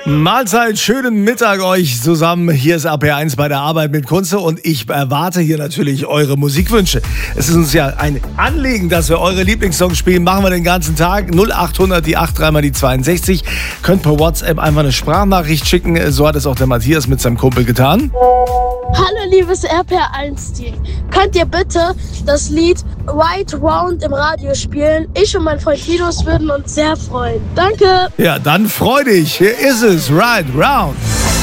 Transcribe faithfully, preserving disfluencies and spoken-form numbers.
Mahlzeit, schönen Mittag euch zusammen. Hier ist A P eins bei der Arbeit mit Kunze und ich erwarte hier natürlich eure Musikwünsche. Es ist uns ja ein Anliegen, dass wir eure Lieblingssongs spielen. Machen wir den ganzen Tag. null achthundert, die acht, dreimal die zweiundsechzig. Könnt per WhatsApp einfach eine Sprachnachricht schicken. So hat es auch der Matthias mit seinem Kumpel getan. Hallo liebes R P eins Team. Könnt ihr bitte das Lied Right Round im Radio spielen? Ich und mein Freund Linus würden uns sehr freuen. Danke. Ja, dann freu dich. Hier ist es. Right Round.